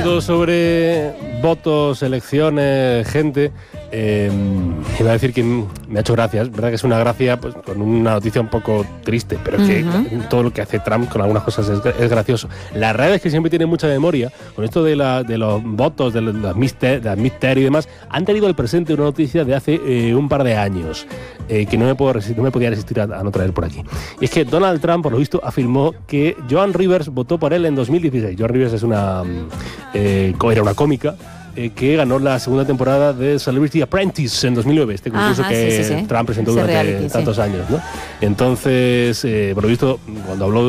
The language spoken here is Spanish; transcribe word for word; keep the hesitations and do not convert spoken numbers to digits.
hablando sobre votos, elecciones, gente, eh, iba a decir que me ha hecho gracia, es verdad que es una gracia pues, con una noticia un poco triste, pero es que uh-huh. todo lo que hace Trump con algunas cosas es, es gracioso. La realidad es que siempre tiene mucha memoria, con esto de, la, de los votos, de las midterm y demás, han tenido al presente una noticia de hace eh, un par de años, eh, que no me, puedo resistir, no me podía resistir a, a no traer por aquí. Y es que Donald Trump, por lo visto, afirmó que Joan Rivers votó por él en dos mil dieciséis. Joan Rivers es una, eh, era una cómica, Eh, que ganó la segunda temporada de Celebrity Apprentice en dos mil nueve, este concurso Ajá, que sí, sí, sí. Trump presentó Ese durante reality, tantos sí. años, ¿no? Entonces, eh, por lo visto, cuando habló